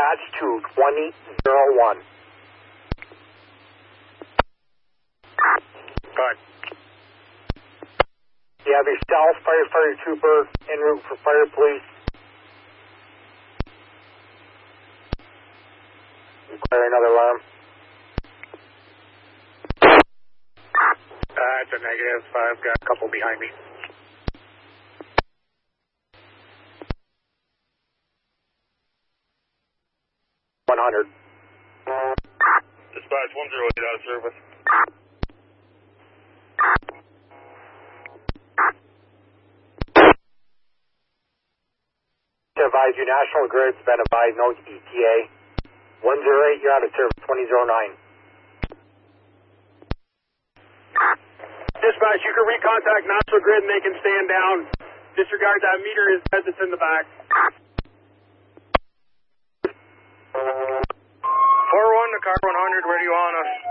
dispatch to 2001. Go ahead. You have yourself, firefighter trooper, en route for fire police. Require another alarm. It's a negative. I've got a couple behind me. Dispatch 108 out of service. To advise you, National Grid's been advised, no ETA. 108, you're out of service, 2009. Dispatch, you can recontact National Grid and they can stand down. Disregard that meter is dead that's in the back. 4-1 to car 100, where do you want us?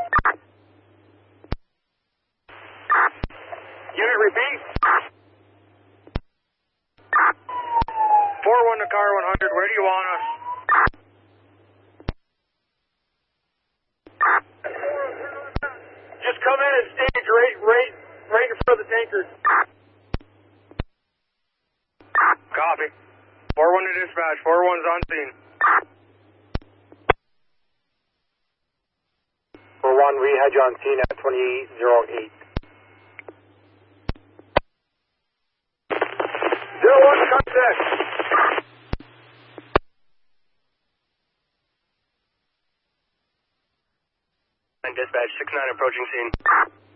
Unit repeat. 4-1 to car 100, where do you want us? Just come in and stage right in front of the tankers. Copy. 4-1 to dispatch, 4-1's on scene. 4-1, we had you on scene at 2808. 01, contact. Dispatch, 6-9 approaching scene.